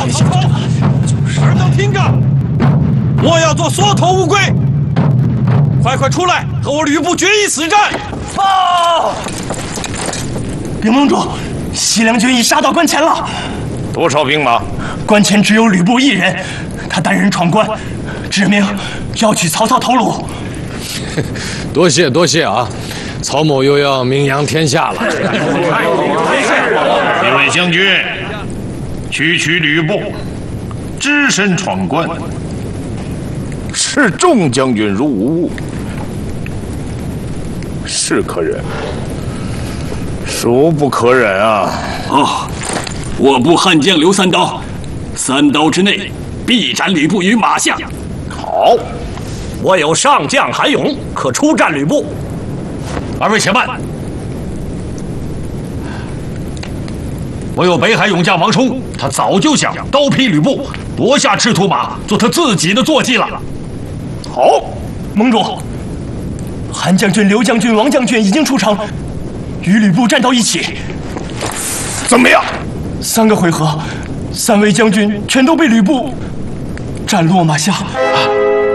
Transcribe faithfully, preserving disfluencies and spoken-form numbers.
要走！二等听着，我要做缩头乌龟，快快出来和我吕布决一死战！ 报！禀盟主，西凉军已杀到关前了。 多少兵马？ 关前只有吕布一人，他单人闯关，指明要取曹操头颅。 多谢多谢啊！曹某又要名扬天下了。 各位将军，区区吕布，只身闯关，视众将军如无物，是可忍，孰不可忍啊！ 哦，我部悍将刘三刀，三刀之内必斩吕布于马下。 好， 我有上将韩勇，可出战吕布。 二位且慢，我有北海勇将王冲，他早就想刀劈吕布，夺下赤兔马，做他自己的坐骑了。 好，盟主，韩将军、刘将军、王将军已经出城，与吕布战到一起。 怎么样？ 三个回合，三位将军全都被吕布斩落马下。啊